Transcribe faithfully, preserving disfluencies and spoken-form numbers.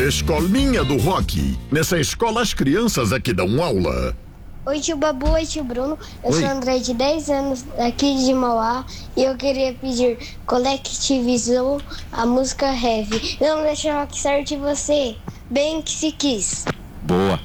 Escolinha do Rock. Nessa escola as crianças aqui dão aula. Oi, tio Babu, oi, tio Bruno. Eu Oi. sou André, de dez anos, aqui de Mauá. E eu queria pedir Collectivizou a música Heavy. Não deixa o rock certo de você. Bem que se quis. Boa.